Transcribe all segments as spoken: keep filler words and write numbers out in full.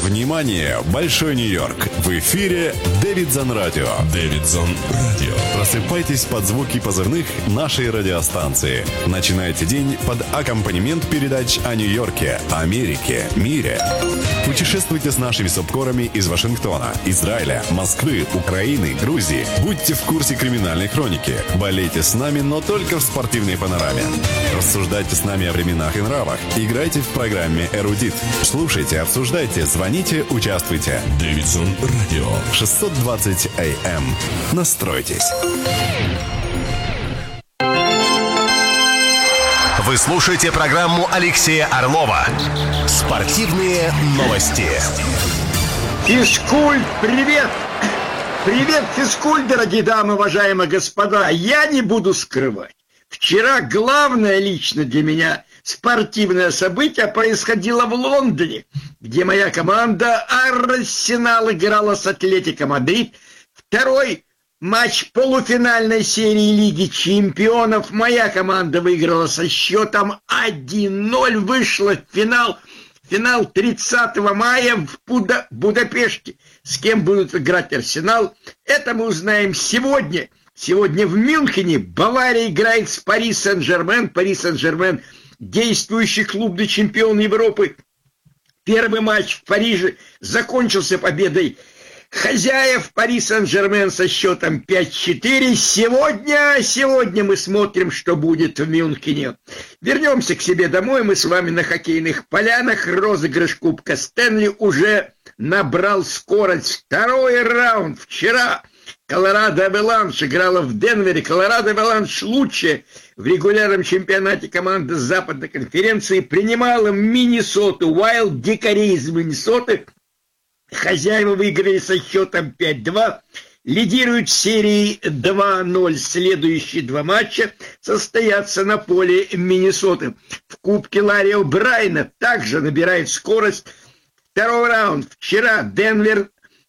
Внимание, Большой Нью-Йорк. В эфире Дэвидсон Радио. Дэвидсон Радио. Просыпайтесь под звуки позывных нашей радиостанции. Начинайте день под аккомпанемент передач о Нью-Йорке, Америке, мире. Путешествуйте с нашими субкорами из Вашингтона, Израиля, Москвы, Украины, Грузии. Будьте в курсе криминальной хроники. Болейте с нами, но только в спортивной панораме. Рассуждайте с нами о временах и нравах. Играйте в программе «Эрудит». Слушайте, обсуждайте, звоните, участвуйте. Дэвидсон Радио. шестьсот двадцать эй эм. Настройтесь. Вы слушаете программу Алексея Орлова «Спортивные новости». Физкульт, привет! Привет, физкульт, дорогие дамы, уважаемые господа. Я не буду скрывать. Вчера главное лично для меня спортивное событие происходило в Лондоне, где моя команда «Арсенал» играла с «Атлетико Мадрид». Второй матч полуфинальной серии Лиги Чемпионов. Моя команда выиграла со счетом один ноль, вышла в финал. Финал тридцатого мая в Буда- Будапеште. С кем будут играть «Арсенал», это мы узнаем сегодня. Сегодня в Мюнхене Бавария играет с Пари Сен-Жермен. Пари Сен-Жермен – действующий клубный чемпион Европы. Первый матч в Париже закончился победой хозяев Пари Сен-Жермен со счетом пять четыре. Сегодня, сегодня мы смотрим, что будет в Мюнхене. Вернемся к себе домой. Мы с вами на хоккейных полянах. Розыгрыш Кубка Стэнли уже набрал скорость. Второй раунд вчера. Колорадо Аваланш играла в Денвере. Колорадо Аваланш лучшая в регулярном чемпионате команда Западной конференции принимала Миннесоту Уайлд, дикарей из Миннесоты. Хозяева выиграли со счетом пять два. Лидируют в серии два ноль. Следующие два матча состоятся на поле Миннесоты. В Кубке Ларри О'Брайена также набирает скорость. Второй раунд. Вчера Денвер...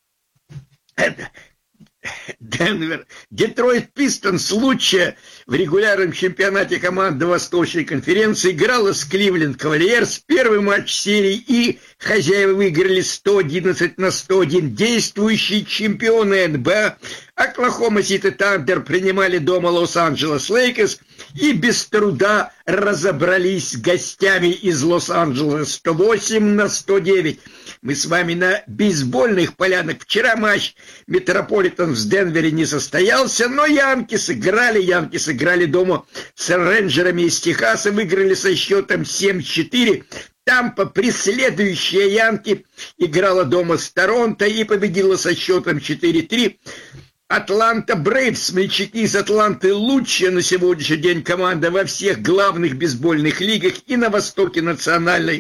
Денвер. Детройт Пистонс, лучшая в регулярном чемпионате команда Восточной конференции, играла с Кливленд Кавальерс. Первый матч серии, и хозяева выиграли сто одиннадцать на сто один. Действующие чемпионы эн бэ а Оклахома Сити Тандер принимали дома Лос-Анджелес Лейкерс и без труда разобрались с гостями из Лос-Анджелеса сто восемь на сто девять. Мы с вами на бейсбольных полянах. Вчера матч Метрополитен в Денвере не состоялся, но Янки сыграли. Янки сыграли дома с рейнджерами из Техаса, выиграли со счетом семь четыре. Тампа, преследующая Янки, играла дома с Торонто и победила со счетом четыре три. Атланта Брейвс, мальчики из Атланты, лучшая на сегодняшний день команда во всех главных бейсбольных лигах и на востоке национальной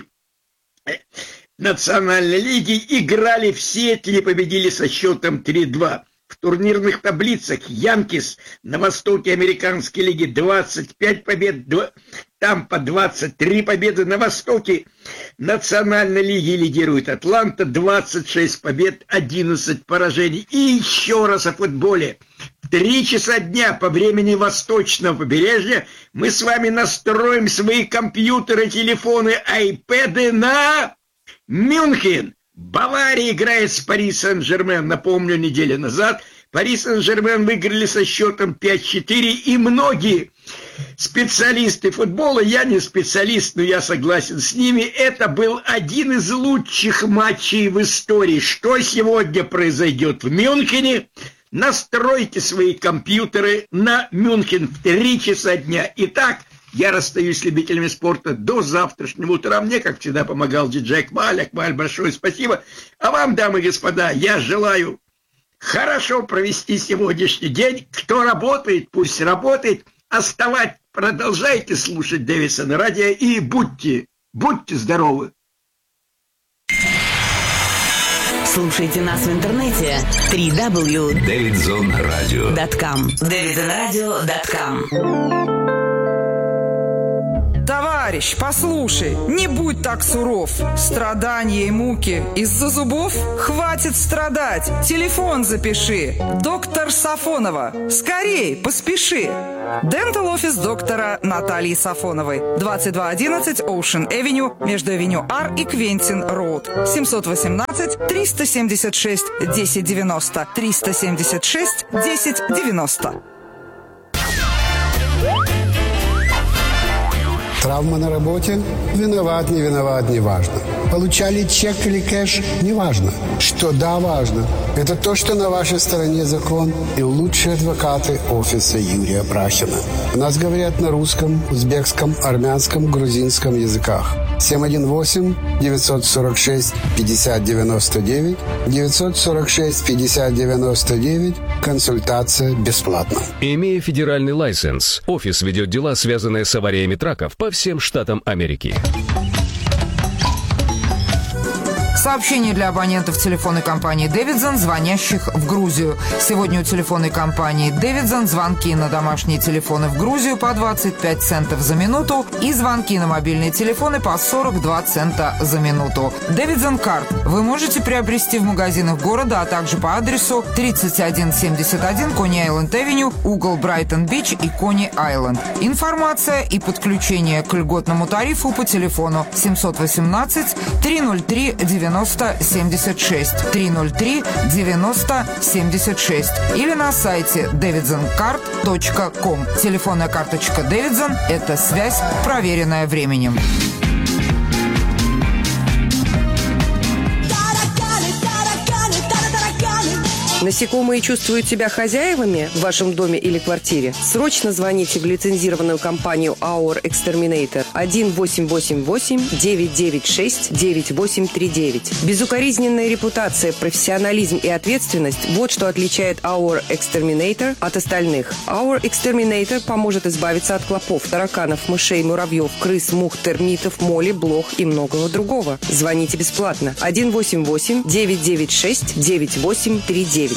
Национальной лиги, играли в Сиэтле и победили со счетом три два. В турнирных таблицах Янкис на востоке американской лиги двадцать пять побед, Тампа двадцать три победы. На востоке национальной лиги лидирует Атланта, двадцать шесть побед, одиннадцать поражений. И еще раз о футболе. В три часа дня по времени восточного побережья мы с вами настроим свои компьютеры, телефоны, айпэды на... Мюнхен. Бавария играет с Пари Сен-Жермен. Напомню, неделю назад Пари Сен-Жермен выиграли со счетом пять четыре. И многие специалисты футбола, я не специалист, но я согласен с ними, это был один из лучших матчей в истории. Что сегодня произойдет в Мюнхене? Настройте свои компьютеры на Мюнхен в три часа дня. Итак, я расстаюсь с любителями спорта до завтрашнего утра. Мне, как всегда, помогал диджей Акмаль. Акмаль, большое спасибо. А вам, дамы и господа, я желаю хорошо провести сегодняшний день. Кто работает, пусть работает. Оставать, продолжайте слушать Дэвидсон Радио и будьте, будьте здоровы. Слушайте нас в интернете дабл ю дабл ю дабл ю точка дэвидсон радио точка ком дэвидсон радио точка ком. Давай! Товарищ, послушай, не будь так суров. Страдания и муки из-за зубов? Хватит страдать. Телефон запиши. Доктор Сафонова. Скорей, поспеши. Дентал офис доктора Натальи Сафоновой. двадцать два одиннадцать Ocean Avenue между Авеню Ар и Квентин Роуд. семьсот восемнадцать триста семьдесят шесть десять девяносто. триста семьдесят шесть десять девяносто. Травма на работе? Виноват, не виноват, не важно. Получали чек или кэш? Не важно. Что да, важно. Это то, что на вашей стороне закон и лучшие адвокаты офиса Юрия Брахина. У нас говорят на русском, узбекском, армянском, грузинском языках. семь один восемь девятьсот сорок шесть пятьдесят девяносто девять девятьсот сорок шесть пятьдесят девяносто девять. Консультация бесплатна. Имея федеральный лайсенс, офис ведет дела, связанные с авариями траков по всем штатам Америки. Сообщение для абонентов телефонной компании «Дэвидсон», звонящих в Грузию. Сегодня у телефонной компании «Дэвидсон» звонки на домашние телефоны в Грузию по двадцать пять центов за минуту и звонки на мобильные телефоны по сорок два цента за минуту. «Дэвидсон Карт» вы можете приобрести в магазинах города, а также по адресу тридцать один семьдесят один Кони-Айленд-Авеню, угол Брайтон-Бич и Кони-Айленд. Информация и подключение к льготному тарифу по телефону семьсот восемнадцать триста три девяносто семьдесят шесть триста три девяносто семьдесят шесть или на сайте дэвидсон карт точка ком. Телефонная карточка Дэвидсон – это связь, проверенная временем. Насекомые чувствуют себя хозяевами в вашем доме или квартире? Срочно звоните в лицензированную компанию Our Exterminator один восемь восемь восемь девять девять шесть девять восемь три девять. Безукоризненная репутация, профессионализм и ответственность – вот что отличает Our Exterminator от остальных. Our Exterminator поможет избавиться от клопов, тараканов, мышей, муравьев, крыс, мух, термитов, моли, блох и многого другого. Звоните бесплатно один восемь восемь девять девять шесть девять восемь три девять.